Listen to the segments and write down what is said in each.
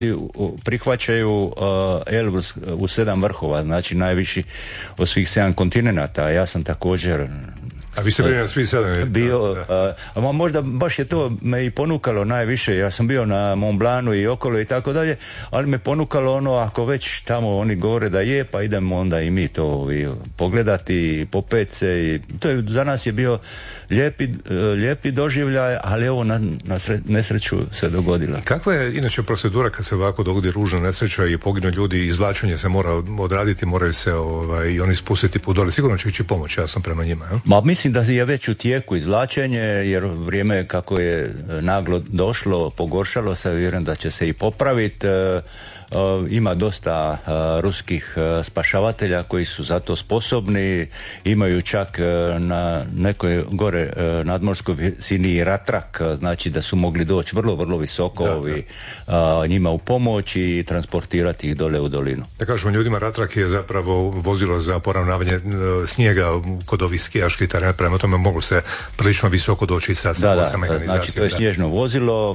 prihvaćaju Elbrus u 7 vrhova, znači najviši od svih 7 kontinenata. Ja sam također A vi ste bili na svih 7? Bio, možda baš je to me i ponukalo najviše. Ja sam bio na Mont Blancu i okolo i tako dalje, ali me ponukalo ono, ako već tamo oni govore da je, pa idemo onda i mi to pogledati i popet se. I to je, za nas je bio lijepi doživljaj, ali ovo na nesreću se dogodilo. Kakva je inače procedura kad se ovako dogodi ružna nesreća i poginu ljudi, izvlačenje se mora odraditi, moraju se i oni spustiti put dole? Sigurno će ići pomoć, ja sam prema njima. Mislim da je već u tijeku izvlačenje, jer vrijeme kako je naglo došlo, pogoršalo se, vjerujem da će se i popraviti. Ima dosta ruskih spašavatelja koji su za to sposobni, imaju čak na nekoj gore nadmorskoj visini ratrak, znači da su mogli doći vrlo, vrlo visoko njima u pomoć i transportirati ih dole u dolinu. Da kažemo ljudima, ratrak je zapravo vozilo za poravnavanje snijega kod ovih skijaških terena, prema tome mogu se prilično visoko doći sa mehanizacijom. Znači to je snježno vozilo,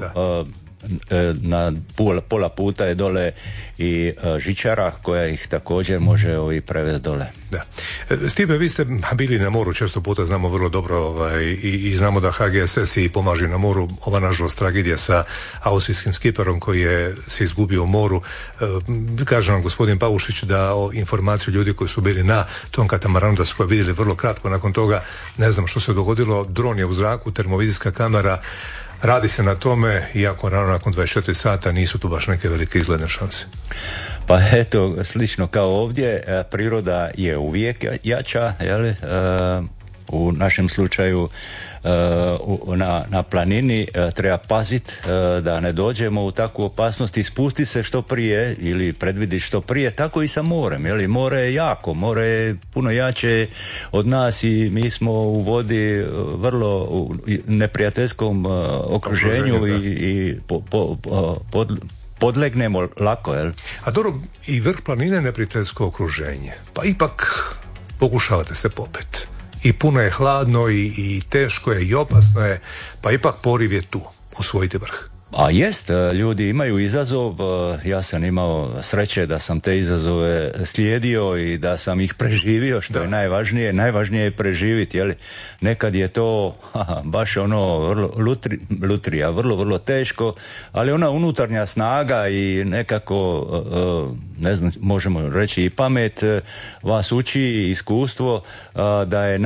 na pola puta je dole i žičara koja ih također može prevesti dole. Da. Stipe, vi ste bili na moru često puta, znamo vrlo dobro i znamo da HGSS i pomaže na moru. Ova nažalost tragedija sa austrijskim skiperom koji se izgubio u moru. Kaže nam gospodin Pavušić da informaciju ljudi koji su bili na tom katamaranu da su ga vidjeli vrlo kratko nakon toga. Ne znam što se dogodilo, dron je u zraku, termovizijska kamera, radi se na tome, iako rano nakon 24 sata nisu tu baš neke velike izgledne šanse. Pa eto, slično kao ovdje, priroda je uvijek jača, jel? U našem slučaju na planini treba paziti da ne dođemo u takvu opasnost i spusti se što prije ili predvidi što prije, tako i sa morem, jel? More je jako, more je puno jače od nas i mi smo u vodi vrlo u neprijateljskom okruženju i podlegnemo lako, jel? A dobro, i vrh planine neprijateljsko okruženje, pa ipak pokušavate se popet. I puno je hladno i teško je i opasno je, pa ipak poriv je tu, osvojiti vrh. A jest, ljudi imaju izazov, ja sam imao sreće da sam te izazove slijedio i da sam ih preživio, što je najvažnije je preživiti, jel? Nekad je to baš vrlo lutrija, vrlo, vrlo teško, ali ona unutarnja snaga i nekako, ne znam, možemo reći i pamet, vas uči iskustvo da je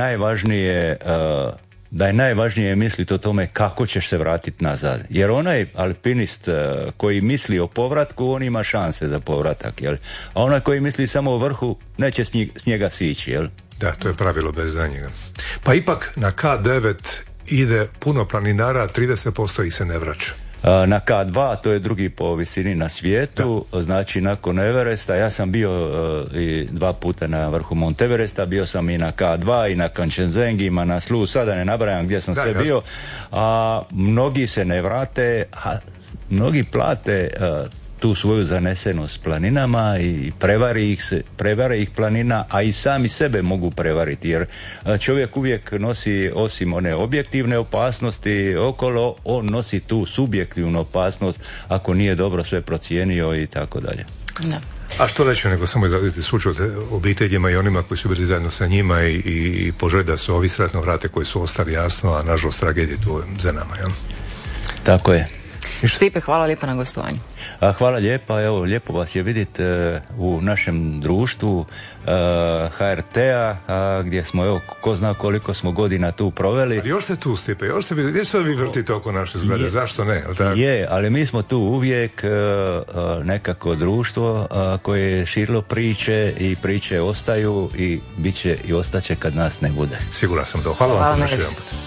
najvažnije misliti o tome kako ćeš se vratiti nazad. Jer onaj alpinist koji misli o povratku, on ima šanse za povratak, jel? A onaj koji misli samo o vrhu, neće s njega sići, jel? Da, to je pravilo bez danjega. Pa ipak na K9 ide puno planinara, 30% ih se ne vraća. Na K2, to je drugi po visini na svijetu, znači nakon Everesta, ja sam bio i 2 puta na vrhu Mount Everesta, bio sam i na K2 i na Kanchenjungi, i na Slu, sada ne nabrajam gdje sam sve bio, a mnogi se ne vrate, a mnogi plate tu svoju zanesenost planinama i prevare ih planina, a i sami sebe mogu prevariti, jer čovjek uvijek nosi, osim one objektivne opasnosti okolo, on nosi tu subjektivnu opasnost ako nije dobro sve procijenio i tako dalje. A što reći nego samo izraziti sućut obiteljima i onima koji su bili zajedno sa njima i poželjeti da su ovi sretno vrate koji su ostali, jasno, a nažalost tragedije tu za nama, jel? Tako je. Stipe, hvala lijepa na gostovanju. Hvala lijepa, evo, lijepo vas je vidjeti u našem društvu HRT-a, gdje smo, evo, ko zna koliko smo godina tu proveli. Ali još ste tu, Stipe, još se vi vrtite oko naše zgrade, zašto ne? Je, ali mi smo tu uvijek nekako društvo koje je širilo priče i priče ostaju i bit će i ostaće kad nas ne bude. Siguran sam to. Hvala vam.